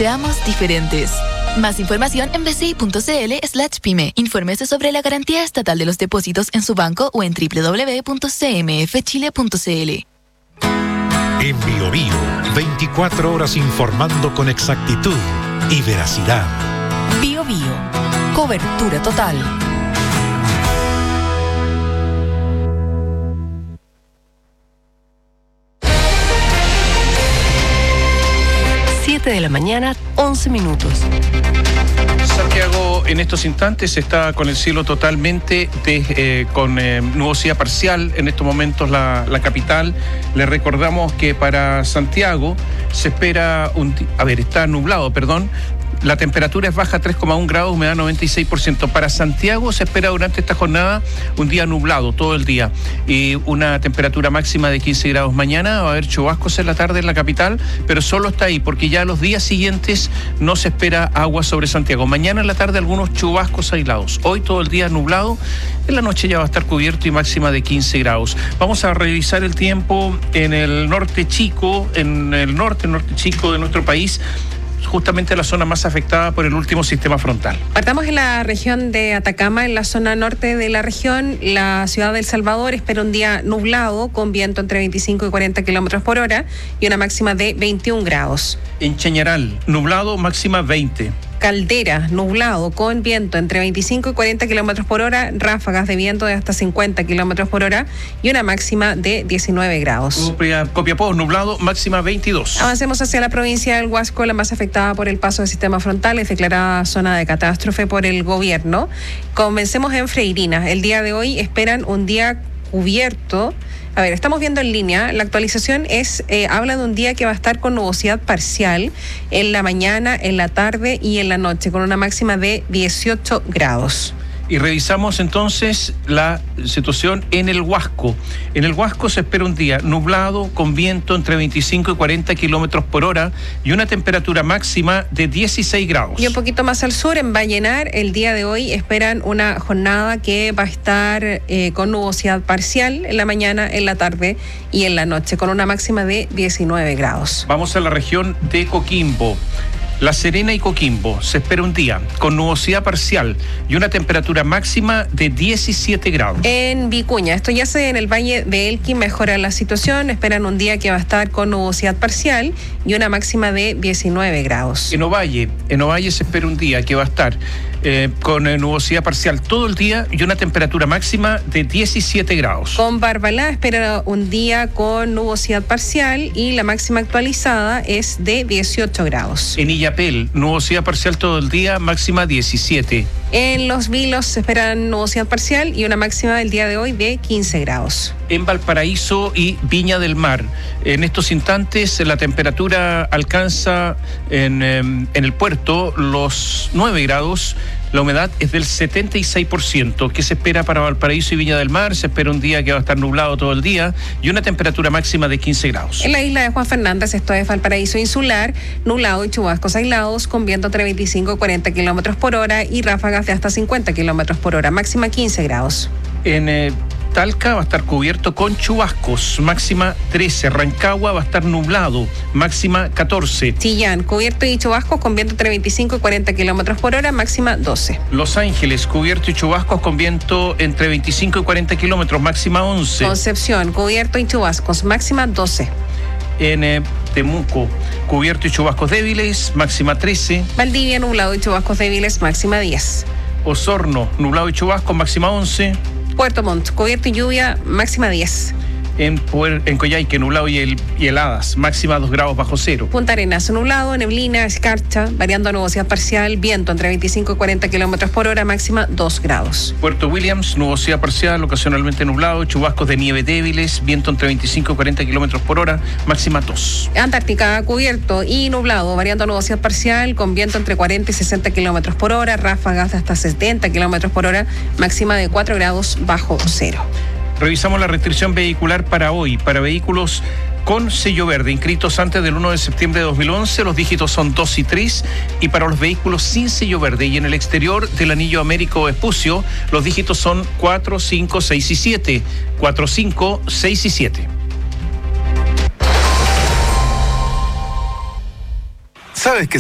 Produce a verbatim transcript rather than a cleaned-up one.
Seamos diferentes. Más información en b c i punto c l slash pyme. Infórmese sobre la garantía estatal de los depósitos en su banco o en w w w punto c m f chile punto c l. En Bio Bio, veinticuatro horas informando con exactitud y veracidad. Bio Bio, cobertura total. siete de la mañana, once minutos. Santiago en estos instantes está con el cielo totalmente de, eh, con eh, nubosidad parcial. En estos momentos la, la capital. Le recordamos que para Santiago se espera un... A ver, está nublado, perdón. La temperatura es baja, tres coma uno grados, humedad noventa y seis por ciento. Para Santiago se espera durante esta jornada un día nublado todo el día y una temperatura máxima de quince grados. Mañana va a haber chubascos en la tarde en la capital, pero solo está ahí porque ya los días siguientes no se espera agua sobre Santiago. Mañana en la tarde algunos chubascos aislados. Hoy todo el día nublado, en la noche ya va a estar cubierto y máxima de quince grados. Vamos a revisar el tiempo en el norte chico, en el norte, norte chico de nuestro país, justamente la zona más afectada por el último sistema frontal. Partamos en la región de Atacama, en la zona norte de la región. La ciudad de El Salvador espera un día nublado con viento entre veinticinco y cuarenta kilómetros por hora y una máxima de veintiún grados. En Chañaral, nublado, máxima veinte. Caldera, nublado, con viento entre veinticinco y cuarenta kilómetros por hora, ráfagas de viento de hasta cincuenta kilómetros por hora y una máxima de diecinueve grados. Copiapó, nublado, máxima veintidós. Avancemos hacia la provincia del Huasco, la más afectada por el paso del sistema frontal, es declarada zona de catástrofe por el gobierno. Comencemos en Freirina. El día de hoy esperan un día cubierto. A ver, estamos viendo en línea, la actualización es, eh, habla de un día que va a estar con nubosidad parcial en la mañana, en la tarde y en la noche, con una máxima de dieciocho grados. Y revisamos entonces la situación en el Huasco. En el Huasco se espera un día nublado, con viento entre veinticinco y cuarenta kilómetros por hora y una temperatura máxima de dieciséis grados. Y un poquito más al sur, en Vallenar, el día de hoy esperan una jornada que va a estar eh, con nubosidad parcial en la mañana, en la tarde y en la noche, con una máxima de diecinueve grados. Vamos a la región de Coquimbo. La Serena y Coquimbo, se espera un día con nubosidad parcial y una temperatura máxima de diecisiete grados. En Vicuña, esto ya se en el Valle de Elqui, mejora la situación, esperan un día que va a estar con nubosidad parcial y una máxima de diecinueve grados. En Ovalle, en Ovalle se espera un día que va a estar eh, con eh, nubosidad parcial todo el día y una temperatura máxima de diecisiete grados. Con Barbalá espera un día con nubosidad parcial y la máxima actualizada es de dieciocho grados. En Illapel, nubosidad parcial todo el día, máxima diecisiete. En Los Vilos se esperan nubosidad parcial y una máxima del día de hoy de quince grados. En Valparaíso y Viña del Mar, en estos instantes la temperatura alcanza en, en el puerto los nueve grados. La humedad es del setenta y seis por ciento. ¿Qué se espera para Valparaíso y Viña del Mar? Se espera un día que va a estar nublado todo el día y una temperatura máxima de quince grados. En la isla de Juan Fernández, esto es Valparaíso insular, nublado y chubascos aislados con viento entre veinticinco y cuarenta kilómetros por hora y ráfagas de hasta cincuenta kilómetros por hora, máxima quince grados. En eh, Talca va a estar cubierto con chubascos, máxima trece. Rancagua va a estar nublado, máxima catorce. Chillán, cubierto y chubascos con viento entre veinticinco y cuarenta kilómetros por hora, máxima doce. Los Ángeles, cubierto y chubascos con viento entre veinticinco y cuarenta kilómetros, máxima once. Concepción, cubierto y chubascos, máxima doce. En eh, Temuco, cubierto y chubascos débiles, máxima trece. Valdivia, nublado y chubascos débiles, máxima diez. Osorno, nublado y chubascos, máxima once. Puerto Montt, cubierto y lluvia, máxima diez. En, Puer, en Coyhaique, nublado y, el, y heladas, máxima dos grados bajo cero. Punta Arenas, nublado, neblina, escarcha, variando a nubosidad parcial, viento entre veinticinco y cuarenta kilómetros por hora, máxima dos grados. Puerto Williams, nubosidad parcial, ocasionalmente nublado, chubascos de nieve débiles, viento entre veinticinco y cuarenta kilómetros por hora, máxima dos. Antártica, cubierto y nublado, variando a nubosidad parcial, con viento entre cuarenta y sesenta kilómetros por hora, ráfagas de hasta setenta kilómetros por hora, máxima de cuatro grados bajo cero. Revisamos la restricción vehicular para hoy, para vehículos con sello verde, inscritos antes del uno de septiembre de dos mil once, los dígitos son dos y tres, y para los vehículos sin sello verde y en el exterior del anillo Américo Vespucio, los dígitos son cuatro, cinco, seis y siete, cuatro, cinco, seis y siete. ¿Sabes qué